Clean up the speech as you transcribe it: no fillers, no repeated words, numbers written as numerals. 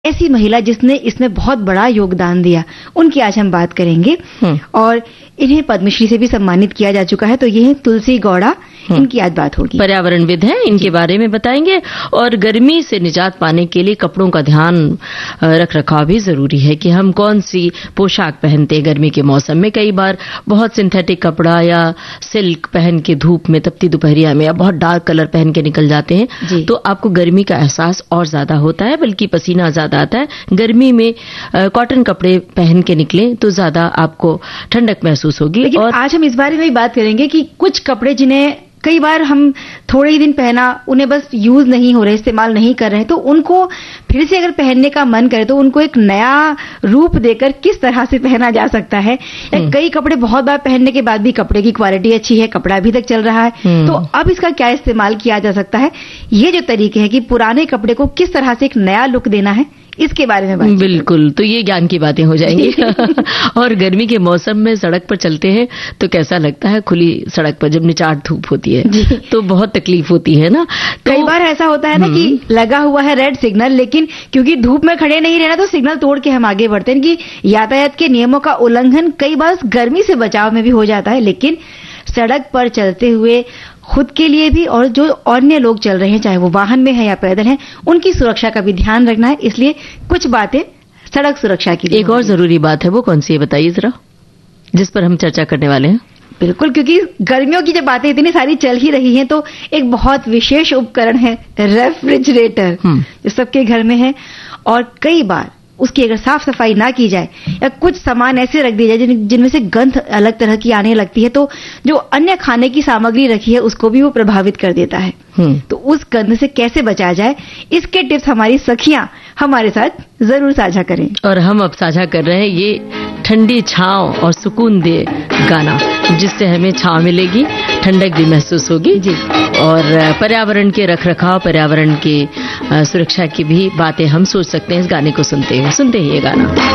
ऐसी महिला जिसने इसमें बहुत बड़ा योगदान दिया, उनकी आज हम बात करेंगे। और इन्हें पद्मश्री से भी सम्मानित किया जा चुका है। तो ये है तुलसी गौड़ा, इनकी आज बात होगी। पर्यावरणविद हैं, इनके बारे में बताएंगे। और गर्मी से निजात पाने के लिए कपड़ों का ध्यान रख रखाव भी जरूरी है कि हम कौन सी पोशाक पहनते हैं गर्मी के मौसम में। कई बार बहुत सिंथेटिक कपड़ा या सिल्क पहन के धूप में तपती दोपहरिया में या बहुत डार्क कलर पहन के निकल जाते हैं तो आपको गर्मी का एहसास और ज्यादा होता है, बल्कि पसीना ज्यादा आता है। गर्मी में कॉटन कपड़े पहन के निकलें तो ज्यादा आपको ठंडक महसूस होगी। लेकिन और आज हम इस बारे में भी बात करेंगे कि कुछ कपड़े जिन्हें कई बार हम थोड़े ही दिन पहना, उन्हें बस यूज नहीं हो रहे, इस्तेमाल नहीं कर रहे, तो उनको फिर से अगर पहनने का मन करे तो उनको एक नया रूप देकर किस तरह से पहना जा सकता है। कई कपड़े बहुत बार पहनने के बाद भी कपड़े की क्वालिटी अच्छी है, कपड़ा अभी तक चल रहा है, तो अब इसका क्या इस्तेमाल किया जा सकता है। ये जो तरीके हैं कि पुराने कपड़े को किस तरह से एक नया लुक देना है, इसके बारे में बात। बिल्कुल, तो ये ज्ञान की बातें हो जाएंगी। और गर्मी के मौसम में सड़क पर चलते हैं तो कैसा लगता है, खुली सड़क पर जब निचाट धूप होती है तो बहुत तकलीफ होती है ना। तो कई बार ऐसा होता है ना कि लगा हुआ है रेड सिग्नल, लेकिन क्योंकि धूप में खड़े नहीं रहना तो सिग्नल तोड़ के हम आगे बढ़ते हैं कि यातायात के नियमों का उल्लंघन कई बार गर्मी से बचाव में भी हो जाता है। लेकिन सड़क पर चलते हुए खुद के लिए भी और जो अन्य लोग चल रहे हैं, चाहे वो वाहन में है या पैदल हैं, उनकी सुरक्षा का भी ध्यान रखना है। इसलिए कुछ बातें सड़क सुरक्षा की। एक और जरूरी बात है, वो कौन सी है बताइए जरा, जिस पर हम चर्चा करने वाले हैं। बिल्कुल, क्योंकि गर्मियों की जब बातें इतनी सारी चल ही रही हैं तो एक बहुत विशेष उपकरण है रेफ्रिजरेटर, जो सबके घर में है। और कई बार उसकी अगर साफ सफाई ना की जाए या कुछ सामान ऐसे रख दिए जाए जिनमें से गंध अलग तरह की आने लगती है, तो जो अन्य खाने की सामग्री रखी है उसको भी वो प्रभावित कर देता है। तो उस गंध से कैसे बचा जाए, इसके टिप्स हमारी सखियां हमारे साथ जरूर साझा करें। और हम अब साझा कर रहे हैं ये ठंडी छांव और सुकून दे गाना, जिससे हमें छांव मिलेगी, ठंडक भी महसूस होगी और पर्यावरण के रखरखाव, पर्यावरण के सुरक्षा की भी बातें हम सोच सकते हैं इस गाने को सुनते हैं ये गाना।